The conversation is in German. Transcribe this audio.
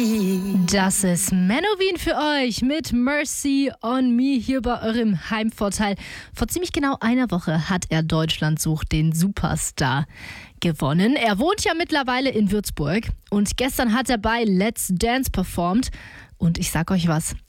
Das ist Menowin für euch mit Mercy on Me hier bei eurem Heimvorteil. Vor ziemlich genau einer Woche hat er Deutschland sucht den Superstar gewonnen. Er wohnt ja mittlerweile in Würzburg und gestern hat er bei Let's Dance performt. Und ich sag euch was,